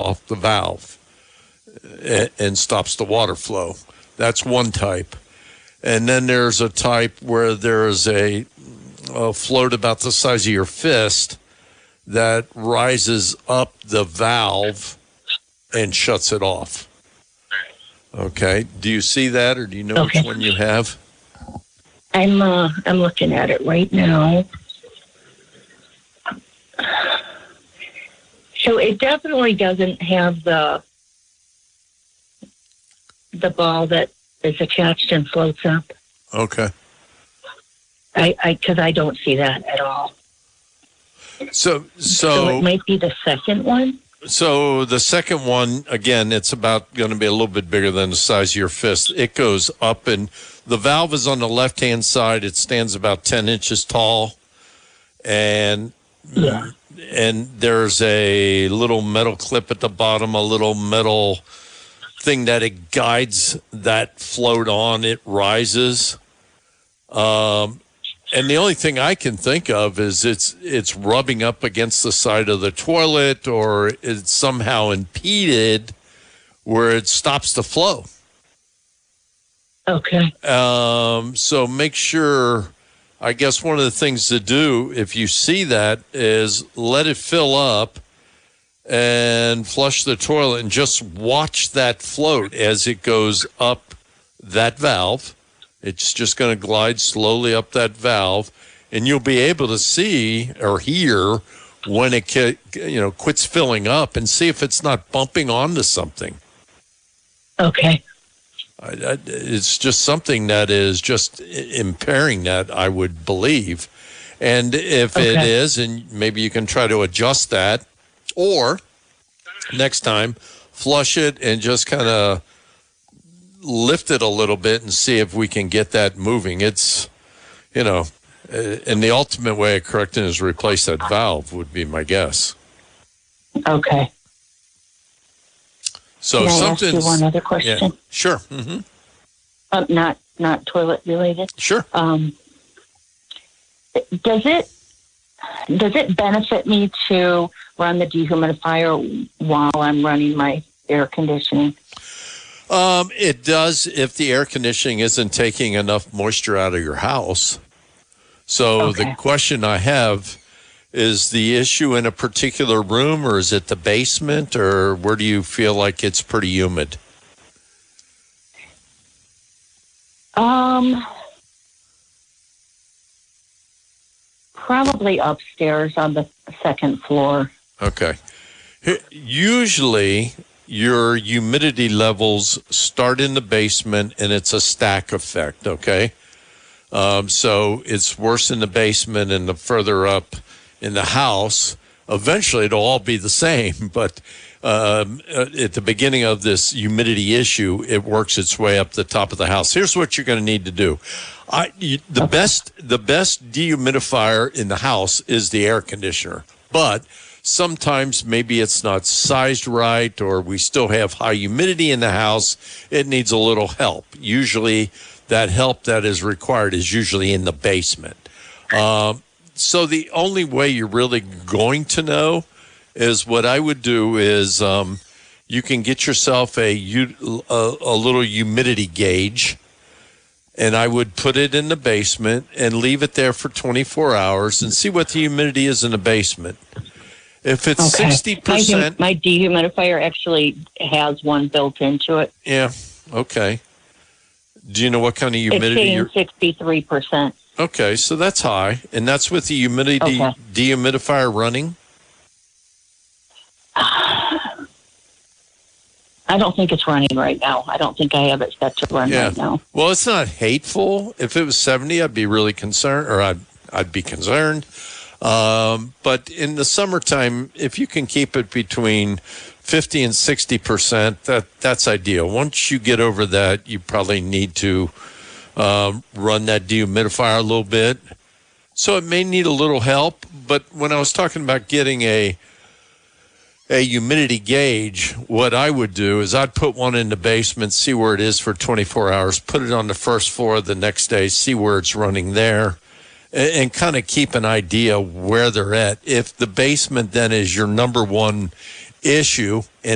off the valve and stops the water flow. That's one type. And then there's a type where there's a float about the size of your fist that rises up the valve and shuts it off. Okay. Do you see that, or do you know which one you have? I'm looking at it right now. So it definitely doesn't have the ball that is attached and floats up. Okay. Because I don't see that at all. So it might be the second one. So the second one, again, it's about going to be a little bit bigger than the size of your fist. It goes up, and the valve is on the left-hand side. It stands about 10 inches tall, and there's a little metal clip at the bottom, a little metal thing that it guides that float on. It rises. And the only thing I can think of is it's rubbing up against the side of the toilet, or it's somehow impeded where it stops the flow. Okay. So make sure, I guess one of the things to do if you see that is let it fill up and flush the toilet and just watch that float as it goes up that valve. It's just going to glide slowly up that valve, and you'll be able to see or hear when it quits filling up, and see if it's not bumping onto something. Okay. It's just something that is just impairing that, I would believe. And if it is, and maybe you can try to adjust that, or next time, flush it and just kind of lift it a little bit and see if we can get that moving. It's, and the ultimate way of correcting is replace that valve would be my guess. Okay. So can I ask you one other question? Yeah, sure. Mm-hmm. Not toilet related. Sure. Does it benefit me to run the dehumidifier while I'm running my air conditioning? It does if the air conditioning isn't taking enough moisture out of your house. So the question I have is the issue in a particular room, or is it the basement, or where do you feel like it's pretty humid? Probably upstairs on the second floor. Okay. Usually your humidity levels start in the basement, and it's a stack effect, okay? So it's worse in the basement, and the further up in the house, eventually it'll all be the same. But at the beginning of this humidity issue, it works its way up the top of the house. Here's what you're going to need to do. The best dehumidifier in the house is the air conditioner, but sometimes maybe it's not sized right, or we still have high humidity in the house. It needs a little help. Usually that help that is required is usually in the basement. So the only way you're really going to know is what I would do is you can get yourself a little humidity gauge, and I would put it in the basement and leave it there for 24 hours and see what the humidity is in the basement. If it's 60%... My dehumidifier actually has one built into it. Yeah, okay. Do you know what kind of humidity? It's saying 63%. Okay, so that's high. And that's with the humidity dehumidifier running? I don't think it's running right now. I don't think I have it set to run right now. Well, it's not hateful. If it was 70, I'd be really concerned, or I'd be concerned. But in the summertime, if you can keep it between 50 and 60%, that's ideal. Once you get over that, you probably need to run that dehumidifier a little bit. So it may need a little help. But when I was talking about getting a humidity gauge, what I would do is I'd put one in the basement, see where it is for 24 hours, put it on the first floor the next day, see where it's running there, and kind of keep an idea where they're at. If the basement then is your number one issue, and